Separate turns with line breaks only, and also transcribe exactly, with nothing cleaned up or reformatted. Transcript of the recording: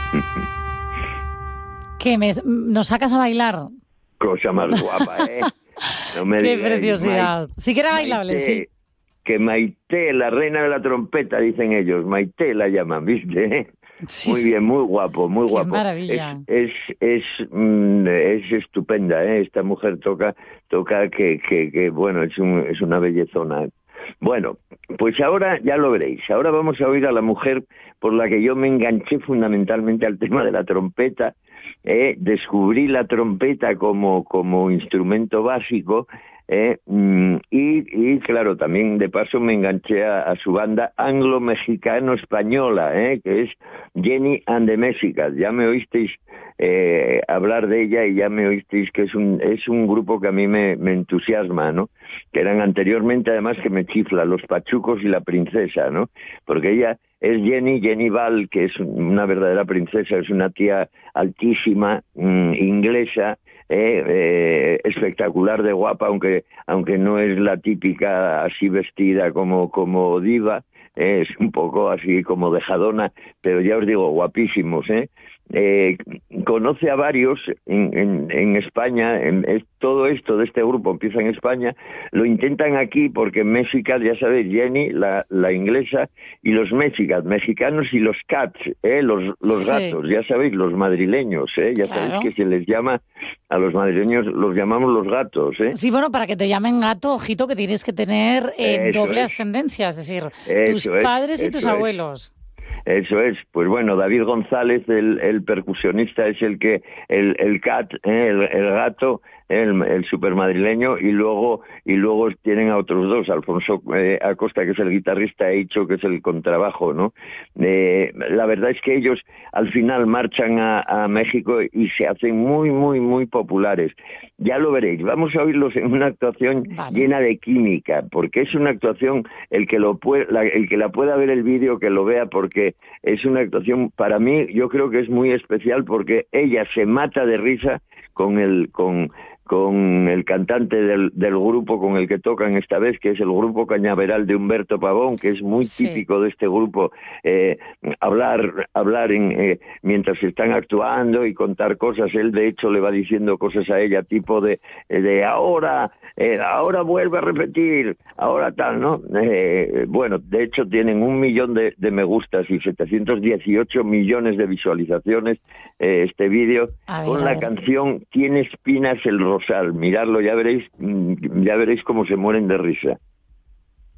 ¿Qué? Me, ¿Nos sacas a bailar?
Cosa más guapa, ¿eh? No me
Qué
digáis,
preciosidad.
Mai-
Sí que era bailable,
Maite,
sí.
que Maite, la reina de la trompeta, dicen ellos. Maite la llaman, ¿viste?
Sí,
Muy
sí.
bien, muy guapo, muy
Qué
guapo. Es,
maravilla.
es, es, mm, es estupenda, ¿eh? Esta mujer toca, toca que, que, que bueno, es, un, es una bellezona. Bueno, pues ahora ya lo veréis. Ahora vamos a oír a la mujer por la que yo me enganché fundamentalmente al tema de la trompeta. Eh, descubrí la trompeta como, como instrumento básico. Eh, mm, y, y claro, también de paso me enganché a, a su banda anglo-mexicano-española, eh, que es Jenny and the Mexicans. Ya me oísteis eh, hablar de ella y ya me oísteis que es un, es un grupo que a mí me, me entusiasma, ¿no? Que eran anteriormente además que me chifla, Los Pachucos y la Princesa, ¿no? Porque ella es Jenny, Jenny Val, que es una verdadera princesa, es una tía altísima, mmm, inglesa, eh, eh, espectacular de guapa, aunque aunque no es la típica así vestida como, como diva, eh, es un poco así como dejadona, pero ya os digo, guapísimos, ¿eh? Eh, conoce a varios en, en, en España, en, es, todo esto de este grupo empieza en España, lo intentan aquí porque en México, ya sabéis, Jenny, la, la inglesa, y los mexicas, mexicanos y los cats, ¿eh? los, los
Sí,
gatos, ya sabéis, los madrileños, ¿eh? Ya sabéis
claro.
que se les llama, a los madrileños los llamamos los gatos, ¿eh?
Sí, bueno, para que te llamen gato, ojito, que tienes que tener eh,
Eso
doble
es,
ascendencia, es decir, tus
eso es,
padres y tus
eso es.
abuelos.
Eso es, pues bueno, David González, el, el percusionista, es el que, el, el cat, ¿eh? el, el gato, el, el supermadrileño, y luego, y luego tienen a otros dos, Alfonso eh, Acosta, que es el guitarrista, e Icho, que es el contrabajo, ¿no? Eh, la verdad es que ellos al final marchan a, a México y se hacen muy, muy, muy populares. Ya lo veréis, vamos a oírlos en una actuación
Vale.
llena de química, porque es una actuación, el que lo puede, la, el que la pueda ver el vídeo, que lo vea, porque es una actuación, para mí, yo creo que es muy especial, porque ella se mata de risa con el, con, con el cantante del, del grupo con el que tocan esta vez, que es el grupo Cañaveral de Humberto Pavón, que es muy
Sí.
típico de este grupo, eh, hablar, hablar en, eh, mientras están actuando y contar cosas. Él, de hecho, le va diciendo cosas a ella, tipo de, de ahora, eh, ahora vuelve a repetir, ahora tal, ¿no? Eh, bueno, de hecho, tienen un millón de, de me gustas y setecientos dieciocho millones de visualizaciones eh, este vídeo,
A ver,
con
a
la
ver.
canción Tiene espinas el rosal. Miradlo, ya veréis, ya veréis cómo se mueren de risa.